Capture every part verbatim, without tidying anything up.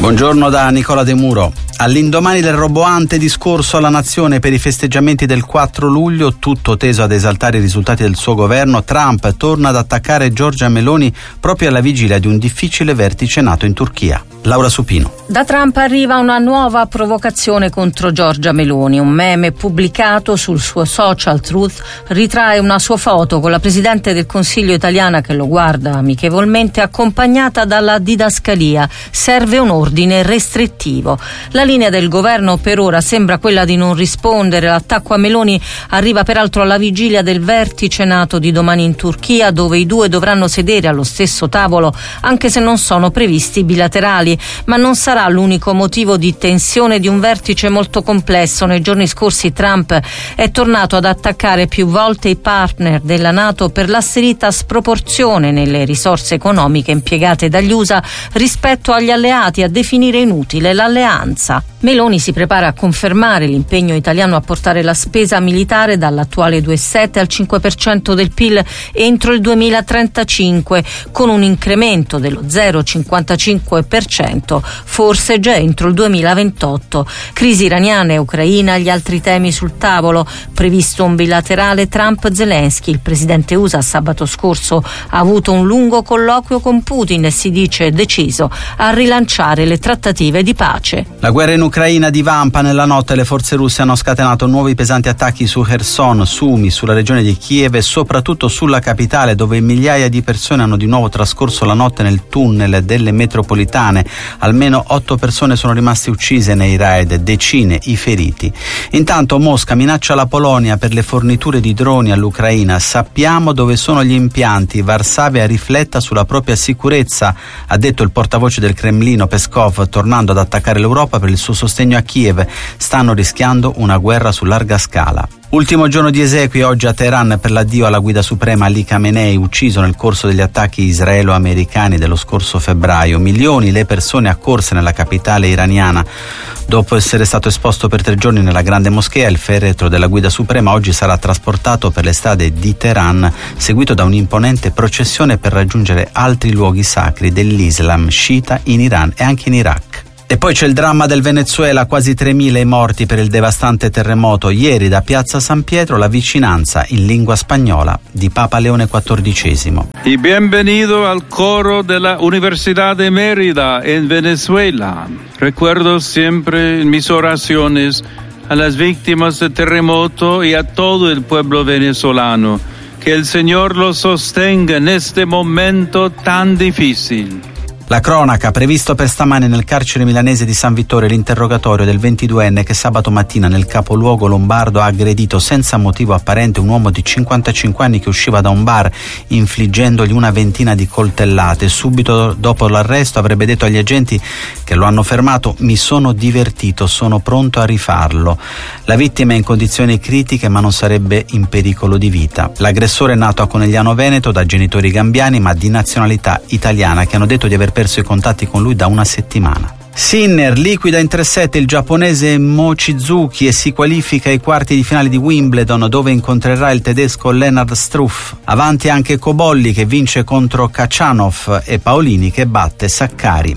Buongiorno da Nicola De Muro. All'indomani del roboante discorso alla nazione per i festeggiamenti del quattro luglio, tutto teso ad esaltare i risultati del suo governo, Trump torna ad attaccare Giorgia Meloni proprio alla vigilia di un difficile vertice NATO in Turchia. Laura Supino. Da Trump arriva una nuova provocazione contro Giorgia Meloni. Un meme pubblicato sul suo social Truth ritrae una sua foto con la Presidente del Consiglio italiana che lo guarda amichevolmente, accompagnata dalla didascalia: serve un ordine restrittivo. La linea del governo per ora sembra quella di non rispondere. L'attacco a Meloni arriva peraltro alla vigilia del vertice NATO di domani in Turchia, dove i due dovranno sedere allo stesso tavolo, anche se non sono previsti bilaterali. Ma non sarà l'unico motivo di tensione di un vertice molto complesso. Nei giorni scorsi Trump è tornato ad attaccare più volte i partner della NATO per l'asserita sproporzione nelle risorse economiche impiegate dagli U S A rispetto agli alleati, a definire inutile l'alleanza. Meloni si prepara a confermare l'impegno italiano a portare la spesa militare dall'attuale due virgola sette al cinque per cento del P I L entro il duemilatrentacinque, con un incremento dello zero virgola cinquantacinque per cento forse già entro il duemilaventotto. Crisi iraniana e ucraina, gli altri temi sul tavolo. Previsto un bilaterale Trump-Zelensky. Il presidente U S A sabato scorso ha avuto un lungo colloquio con Putin e si dice deciso a rilanciare le trattative di pace. La guerra in Ucraina divampa. Nella notte le forze russe hanno scatenato nuovi pesanti attacchi su Kherson, Sumi, sulla regione di Kiev e soprattutto sulla capitale, dove migliaia di persone hanno di nuovo trascorso la notte nel tunnel delle metropolitane. Almeno otto persone sono rimaste uccise nei raid, decine i feriti. Intanto Mosca minaccia la Polonia per le forniture di droni all'Ucraina. Sappiamo dove sono gli impianti. Varsavia rifletta sulla propria sicurezza, ha detto il portavoce del Cremlino Peskov, tornando ad attaccare l'Europa per il suo sostegno a Kiev. Stanno rischiando una guerra su larga scala. Ultimo giorno di esequie oggi a Teheran per l'addio alla guida suprema Ali Khamenei, ucciso nel corso degli attacchi israelo-americani dello scorso febbraio. Milioni le persone accorse nella capitale iraniana. Dopo essere stato esposto per tre giorni nella grande moschea, il feretro della guida suprema oggi sarà trasportato per le strade di Teheran, seguito da un'imponente processione per raggiungere altri luoghi sacri dell'Islam sciita in Iran e anche in Iraq. E poi c'è il dramma del Venezuela, quasi tremila i morti per il devastante terremoto. Ieri da Piazza San Pietro la vicinanza in lingua spagnola di Papa Leone quattordicesimo. Y bienvenido al coro de la Universidad de Mérida en Venezuela. Recuerdo siempre en mis oraciones a las víctimas del terremoto y a todo el pueblo venezolano. Que el Señor los sostenga en este momento tan difícil. La cronaca. Previsto per stamane nel carcere milanese di San Vittore l'interrogatorio del ventiduenne che sabato mattina nel capoluogo lombardo ha aggredito senza motivo apparente un uomo di cinquantacinque anni che usciva da un bar, infliggendogli una ventina di coltellate. Subito dopo l'arresto avrebbe detto agli agenti che lo hanno fermato: mi sono divertito, sono pronto a rifarlo. La vittima è in condizioni critiche ma non sarebbe in pericolo di vita. L'aggressore è nato a Conegliano Veneto da genitori gambiani ma di nazionalità italiana, che hanno detto di aver perso i contatti con lui da una settimana. Sinner liquida in tre sette il giapponese Mochizuki e si qualifica ai quarti di finale di Wimbledon, dove incontrerà il tedesco Lennard Struff. Avanti anche Cobolli che vince contro Khachanov e Paolini che batte Saccari.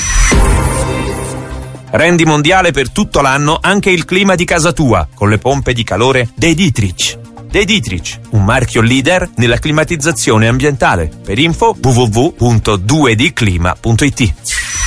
Rendi mondiale per tutto l'anno anche il clima di casa tua con le pompe di calore De Dietrich. De Dietrich, un marchio leader nella climatizzazione ambientale. Per info w w w punto due d clima punto i t.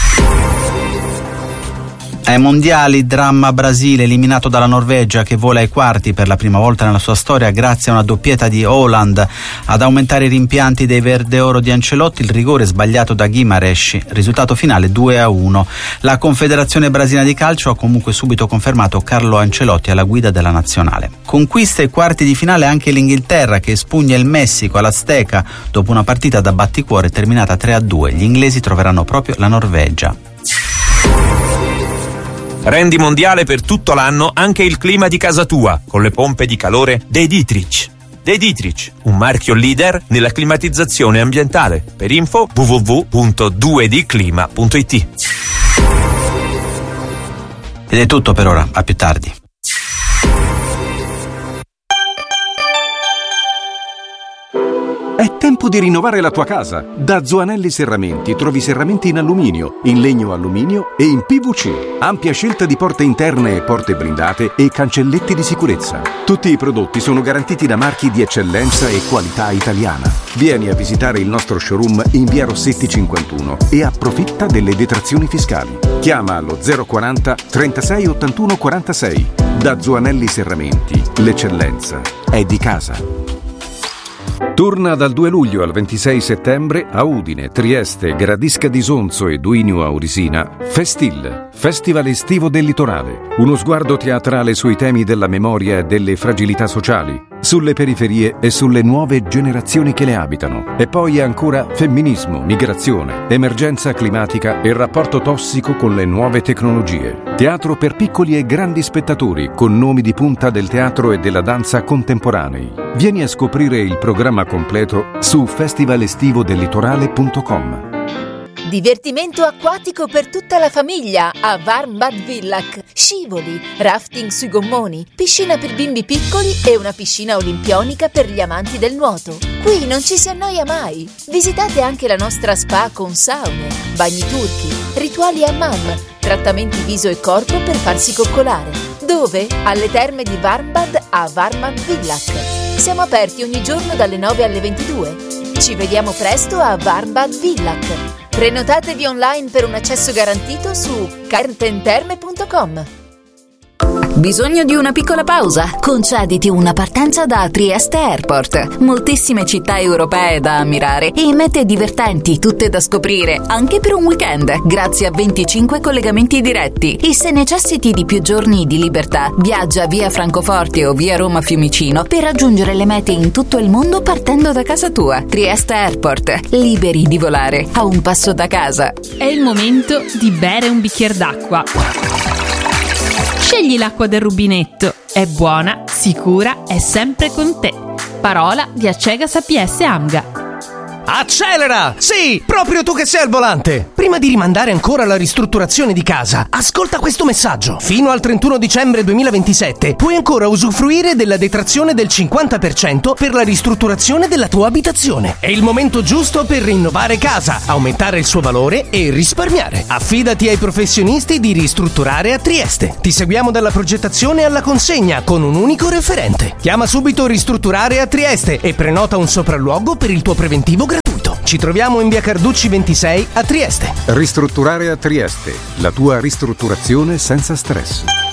Ai mondiali, dramma Brasile eliminato dalla Norvegia che vola ai quarti per la prima volta nella sua storia grazie a una doppietta di Haaland. Ad aumentare i rimpianti dei Verdeoro di Ancelotti il rigore sbagliato da Guimarães, risultato finale due a uno. La Confederazione Brasiliana di Calcio ha comunque subito confermato Carlo Ancelotti alla guida della nazionale. Conquista ai quarti di finale anche l'Inghilterra che espugna il Messico all'Azteca dopo una partita da batticuore terminata tre a due. Gli inglesi troveranno proprio la Norvegia. Rendi mondiale per tutto l'anno anche il clima di casa tua con le pompe di calore De Dietrich. De Dietrich, un marchio leader nella climatizzazione ambientale. Per info w w w punto due d clima punto i t. Ed è tutto per ora, a più tardi. È tempo di rinnovare la tua casa. Da Zoanelli Serramenti trovi serramenti in alluminio, in legno alluminio e in P V C. Ampia scelta di porte interne e porte blindate e cancelletti di sicurezza. Tutti i prodotti sono garantiti da marchi di eccellenza e qualità italiana. Vieni a visitare il nostro showroom in via Rossetti cinquantuno e approfitta delle detrazioni fiscali. Chiama allo zero quaranta trentasei ottantuno quarantasei. Da Zoanelli Serramenti, l'eccellenza è di casa. Torna dal due luglio al ventisei settembre a Udine, Trieste, Gradisca di Sonzo e Duino Aurisina Festil, Festival estivo del litorale. Uno sguardo teatrale sui temi della memoria e delle fragilità sociali, sulle periferie e sulle nuove generazioni che le abitano. E poi ancora femminismo, migrazione, emergenza climatica e rapporto tossico con le nuove tecnologie. Teatro per piccoli e grandi spettatori con nomi di punta del teatro e della danza contemporanei. Vieni a scoprire il programma completo su festivalestivodelllitorale punto com. Divertimento acquatico per tutta la famiglia a Warmbad Villach. Scivoli, rafting sui gommoni, piscina per bimbi piccoli e una piscina olimpionica per gli amanti del nuoto. Qui non ci si annoia mai. Visitate anche la nostra spa con saune, bagni turchi, rituali hammam, trattamenti viso e corpo per farsi coccolare. Dove? Alle terme di Warmbad a Warmbad Villach. Siamo aperti ogni giorno dalle nove alle ventidue. Ci vediamo presto a Warmbad Villach. Prenotatevi online per un accesso garantito su cartenterme punto com. Bisogno di una piccola pausa? Concediti una partenza da Trieste Airport. Moltissime città europee da ammirare e mete divertenti, tutte da scoprire, anche per un weekend, grazie a venticinque collegamenti diretti. E se necessiti di più giorni di libertà, viaggia via Francoforte o via Roma Fiumicino per raggiungere le mete in tutto il mondo partendo da casa tua. Trieste Airport, liberi di volare a un passo da casa. È il momento di bere un bicchiere d'acqua. Scegli l'acqua del rubinetto, è buona, sicura, è sempre con te. Parola di Acegas A P S Amga. Accelera! Sì, proprio tu che sei al volante! Prima di rimandare ancora la ristrutturazione di casa, ascolta questo messaggio. Fino al trentuno dicembre duemilaventisette puoi ancora usufruire della detrazione del cinquanta per cento per la ristrutturazione della tua abitazione. È il momento giusto per rinnovare casa, aumentare il suo valore e risparmiare. Affidati ai professionisti di Ristrutturare a Trieste. Ti seguiamo dalla progettazione alla consegna con un unico referente. Chiama subito Ristrutturare a Trieste e prenota un sopralluogo per il tuo preventivo gratuito. Ci troviamo in via Carducci ventisei a Trieste. Ristrutturare a Trieste, la tua ristrutturazione senza stress.